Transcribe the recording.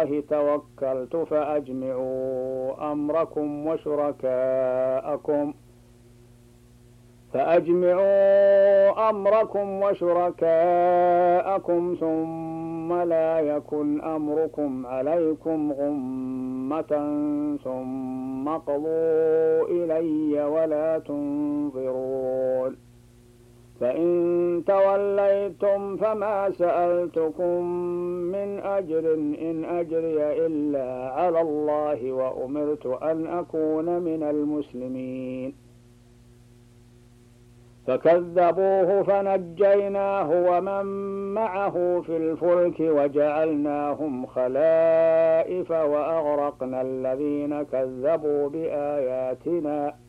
الله توكلت فأجمعوا أمركم وشركاءكم ثم لا يكن أمركم عليكم غمة ثم قضوا إلي ولا تنظرون فإن توليتم فما سألتكم من أجر إن أجري إلا على الله وأمرت أن أكون من المسلمين فكذبوه فنجيناه ومن معه في الفلك وجعلناهم خلائف وأغرقنا الذين كذبوا بآياتنا